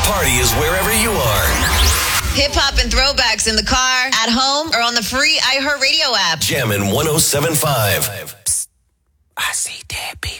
party is wherever you are. Hip-hop and throwbacks in the car, at home, or on the free iHeartRadio app. Jammin' 107.5. Psst. I see dead people.